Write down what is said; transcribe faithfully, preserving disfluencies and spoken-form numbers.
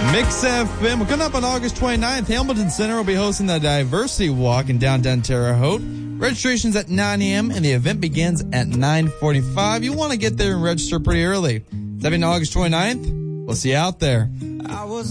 Mix F M. We're coming up on August twenty-ninth. Hamilton Center will be hosting the Diversity Walk in downtown Terre Haute. Registration's at nine a.m. and the event begins at nine forty-five. You want to get there and register pretty early. It's happening August twenty-ninth. We'll see you out there. I was